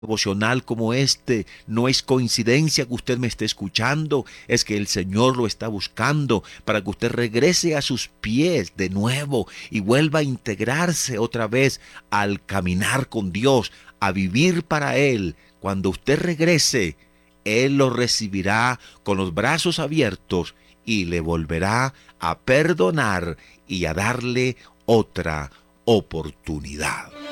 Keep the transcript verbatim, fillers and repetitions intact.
devocional como este, no es coincidencia que usted me esté escuchando, es que el Señor lo está buscando para que usted regrese a sus pies de nuevo y vuelva a integrarse otra vez al caminar con Dios, a vivir para Él. Cuando usted regrese, Él lo recibirá con los brazos abiertos y le volverá a perdonar y a darle otra oportunidad.